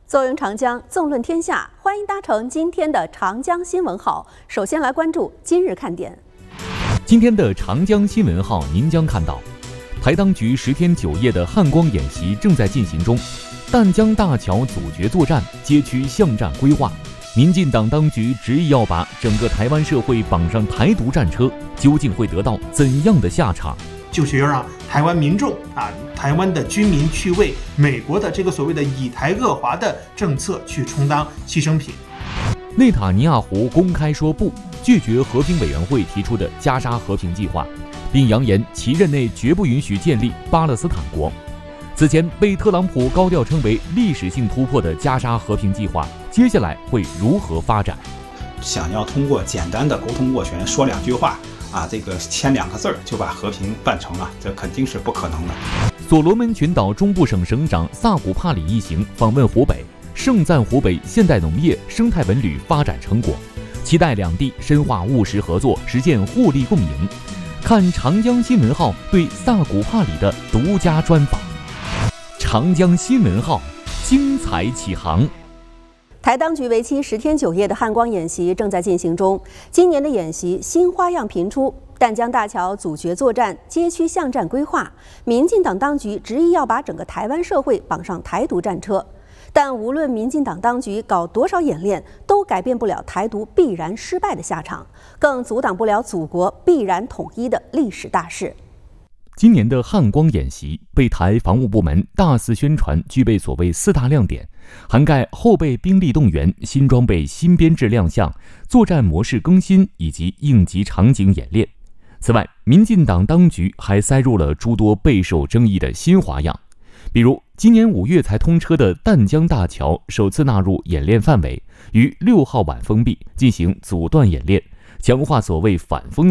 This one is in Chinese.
坐拥长江，纵论天下，欢迎搭乘今天的长江新闻号。首先来关注今日看点。 今天的长江新闻号，您将看到，台当局10天9夜的汉光演习正在进行中，淡江大桥阻绝作战，街区巷战规划。民进党当局执意要把整个台湾社会绑上台独战车，究竟会得到怎样的下场？ 就是要让台湾民众台湾的居民去为美国的这个所谓的以台遏华的政策去充当牺牲品。 内塔尼亚胡公开说不，拒绝和平委员会提出的加沙和平计划，并扬言其任内绝不允许建立巴勒斯坦国。此前被特朗普高调称为历史性突破的加沙和平计划，接下来会如何发展？ 想要通过简单的沟通斡旋，说2句话这个签2个字就把和平办成了，这肯定是不可能的。 所罗门群岛中部省省长萨古帕里一行访问湖北，盛赞湖北现代农业、生态文旅发展成果，期待两地深化务实合作，实现互利共赢。看长江新闻号对萨古帕里的独家专访。长江新闻号精彩启航。 台当局为期10天9夜的汉光演习正在进行中。今年的演习新花样频出，淡江大桥阻绝作战，街区巷战规划。民进党当局执意要把整个台湾社会绑上台独战车，但无论民进党当局搞多少演练，都改变不了台独必然失败的下场，更阻挡不了祖国必然统一的历史大势。 今年的汉光演习被台防务部门大肆宣传，具备所谓4大亮点，涵盖后备兵力动员、新装备新编制亮相、作战模式更新以及应急场景演练。此外，民进党当局还塞入了诸多备受争议的新花样，比如今年5月才通车的淡江大桥首次纳入演练范围，于6号晚封闭，进行阻断演练，强化所谓反封